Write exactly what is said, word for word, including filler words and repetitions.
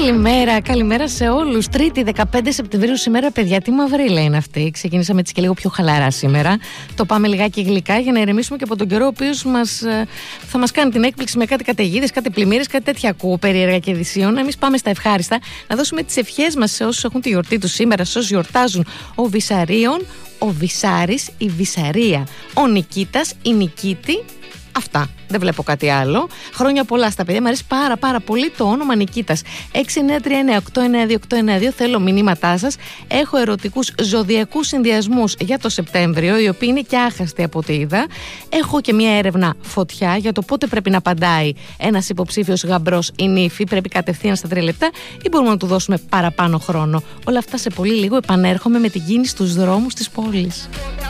Καλημέρα, καλημέρα σε όλους. Τρίτη δεκαπέντε Σεπτεμβρίου σήμερα, παιδιά, τι μαυρίλα είναι αυτή. Ξεκινήσαμε έτσι και λίγο πιο χαλαρά σήμερα. Το πάμε λιγάκι γλυκά για να ηρεμήσουμε και από τον καιρό, ο οποίος μας, θα μας κάνει την έκπληξη με κάτι καταιγίδες, κάτι πλημμύρες, κάτι τέτοια ακούω περίεργα και ειδησίων. Εμείς πάμε στα ευχάριστα, να δώσουμε τις ευχές μας σε όσους έχουν τη γιορτή τους σήμερα, σε όσους γιορτάζουν. Ο Βυσαρίων, ο Βυσάρης, η Βυσαρία, ο Νικήτας, η Νικήτη. Αυτά. Δεν βλέπω κάτι άλλο. Χρόνια πολλά στα παιδιά. Μου αρέσει πάρα πάρα πολύ το όνομα Νικήτας. έξι εννιά τρία εννιά οκτώ εννιά δύο οκτώ εννιά δύο. Θέλω μηνύματά σας. Έχω ερωτικούς ζωδιακούς συνδυασμούς για το Σεπτέμβριο, οι οποίοι είναι και άχαστοι από ό,τι είδα. Έχω και μια έρευνα φωτιά για το πότε πρέπει να απαντάει ένας υποψήφιος γαμπρός ή νύφη. Πρέπει κατευθείαν στα τρία λεπτά ή μπορούμε να του δώσουμε παραπάνω χρόνο. Όλα αυτά σε πολύ λίγο επανέρχομαι με την κίνηση στους δρόμους της πόλης.